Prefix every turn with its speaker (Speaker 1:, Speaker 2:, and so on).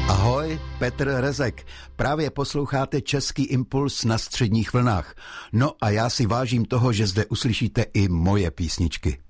Speaker 1: Ahoj, Petr Rezek. Právě posloucháte Český impuls na středních vlnách. No a já si vážím toho, že zde uslyšíte i moje písničky.